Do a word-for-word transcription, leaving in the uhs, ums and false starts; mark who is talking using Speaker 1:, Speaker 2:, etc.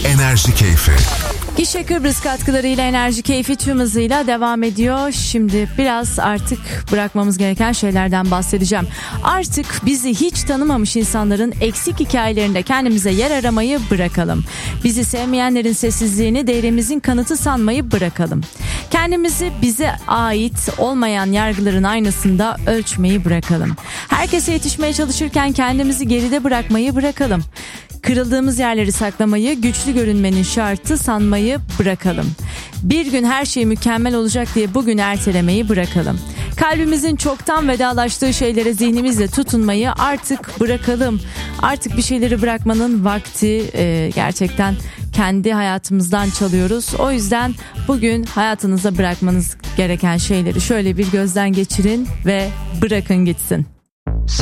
Speaker 1: Enerji Keyfi.
Speaker 2: Gişe Kıbrıs katkılarıyla Enerji Keyfi tüm hızıyla devam ediyor. Şimdi biraz artık bırakmamız gereken şeylerden bahsedeceğim. Artık bizi hiç tanımamış insanların eksik hikayelerinde kendimize yer aramayı bırakalım. Bizi sevmeyenlerin sessizliğini değerimizin kanıtı sanmayı bırakalım. Kendimizi bize ait olmayan yargıların aynasında ölçmeyi bırakalım. Herkese yetişmeye çalışırken kendimizi geride bırakmayı bırakalım. Kırıldığımız yerleri saklamayı, güçlü görünmenin şartı sanmayı bırakalım. Bir gün her şey mükemmel olacak diye bugün ertelemeyi bırakalım. Kalbimizin çoktan vedalaştığı şeylere zihnimizle tutunmayı artık bırakalım. Artık bir şeyleri bırakmanın vakti e, gerçekten kendi hayatımızdan çalıyoruz. O yüzden bugün hayatınıza bırakmanız gereken şeyleri şöyle bir gözden geçirin ve bırakın gitsin.